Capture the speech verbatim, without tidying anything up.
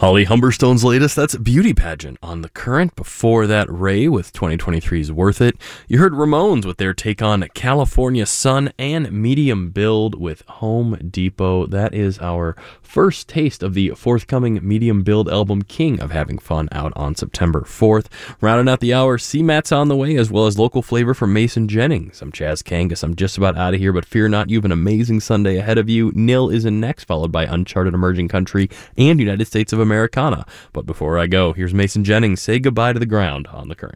Holly Humberstone's latest, that's Beauty Pageant on The Current. Before that, Ray with twenty twenty-three's Worth It. You heard Ramones with their take on California Sun, and Medium Build with Home Depot. That is our first taste of the forthcoming Medium Build album King of Having Fun, out on September fourth. Rounding out the hour, C MAT's on the way, as well as local flavor from Mason Jennings. I'm Chaz Kangas. I'm just about out of here, but fear not, you have an amazing Sunday ahead of you. Nil is in next, followed by Uncharted Emerging Country and United States of Americana. But before I go, here's Mason Jennings. Say goodbye to the ground on The Current.